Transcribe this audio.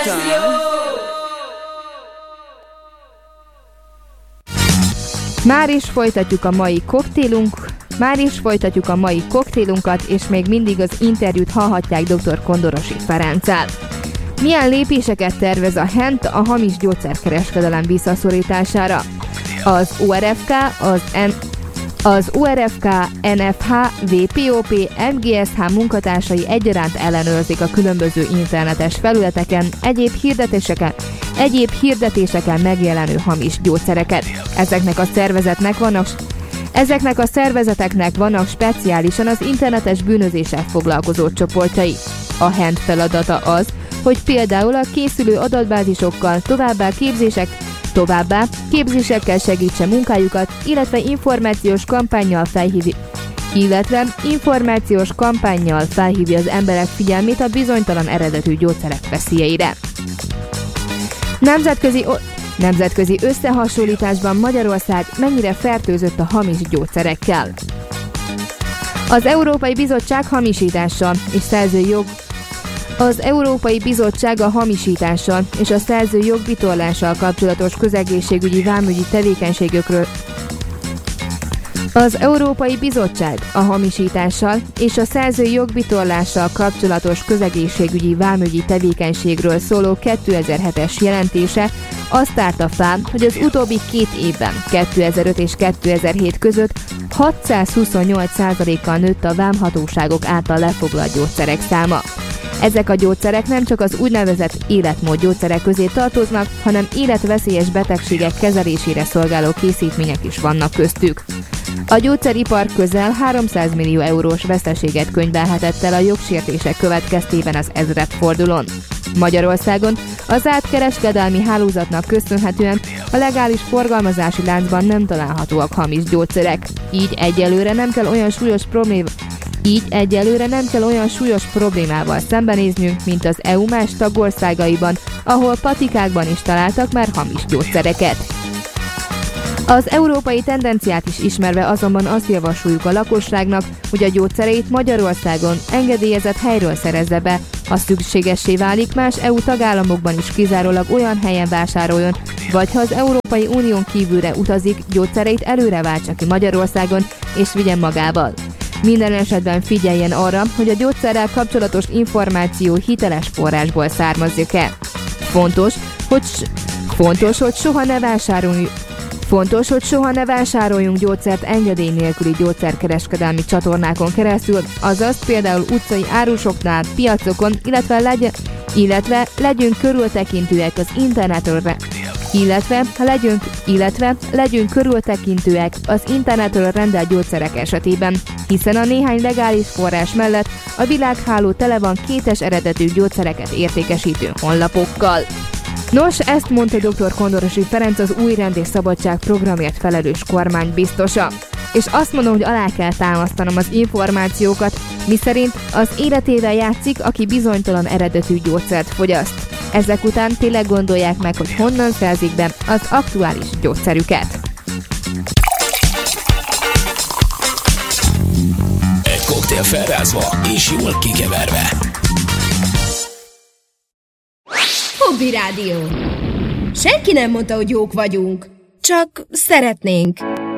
Már is folytatjuk a mai koktélunkat, és még mindig az interjút hallhatják dr. Kondorossy Ferenccel. Milyen lépéseket tervez a HENT a hamis gyógyszerkereskedelem visszaszorítására? Az ORFK, NFH, VPOP, MGSH munkatársai egyaránt ellenőrzik a különböző internetes felületeken egyéb hirdetéseken megjelenő hamis gyógyszereket. Ezeknek a szervezeteknek vannak speciálisan az internetes bűnözéssel foglalkozó csoportjai. A HENT feladata az, hogy például a készülő adatbázisokkal továbbá képzésekkel segítse munkájukat, illetve információs kampánnyal felhívja az emberek figyelmét a bizonytalan eredetű gyógyszerek veszélyeire. Nemzetközi összehasonlításban Magyarország mennyire fertőzött a hamis gyógyszerekkel? Az Európai Bizottság a hamisítással és a szerző jogvitorlással kapcsolatos közegészségügyi vámügyi tevékenységekről szóló 2007-es jelentése azt tárta fel, hogy az utóbbi 2 évben, 2005 és 2007 között 628%-kal nőtt a vámhatóságok által lefoglalt gyógyszerek száma. Ezek a gyógyszerek nem csak az úgynevezett életmódgyógyszerek közé tartoznak, hanem életveszélyes betegségek kezelésére szolgáló készítmények is vannak köztük. A gyógyszeripar közel 300 millió eurós veszteséget könyvelhetett el a jogsértések következtében az ezredfordulón. Magyarországon az átkereskedelmi hálózatnak köszönhetően a legális forgalmazási láncban nem találhatóak hamis gyógyszerek, így egyelőre nem kell olyan súlyos problémával szembenéznünk, mint az EU más tagországaiban, ahol patikákban is találtak már hamis gyógyszereket. Az európai tendenciát is ismerve azonban azt javasoljuk a lakosságnak, hogy a gyógyszereit Magyarországon engedélyezett helyről szerezze be, ha szükségessé válik, más EU tagállamokban is kizárólag olyan helyen vásároljon, vagy ha az Európai Unión kívülre utazik, gyógyszereit előre váltsa ki Magyarországon és vigyen magával. Minden esetben figyeljen arra, hogy a gyógyszerrel kapcsolatos információ hiteles forrásból származik-e. Fontos, hogy soha ne vásároljunk gyógyszert engedély nélküli gyógyszerkereskedelmi csatornákon keresztül, azaz például utcai árusoknál, piacokon, illetve legyünk körültekintőek az internetről rendelt gyógyszerek esetében, hiszen a néhány legális forrás mellett a világháló tele van kétes eredetű gyógyszereket értékesítő honlapokkal. Nos, ezt mondta dr. Kondorossy Ferenc, az Új Rend és Szabadság programért felelős kormánybiztosa. És azt mondom, hogy alá kell támasztanom az információkat, miszerint az életével játszik, aki bizonytalan eredetű gyógyszert fogyaszt. Ezek után tényleg gondolják meg, hogy honnan szerzik be az aktuális gyógyszerüket. Egy koktél felrázva és jól kikeverve. Hobby Rádió. Senki nem mondta, hogy jók vagyunk. Csak szeretnénk.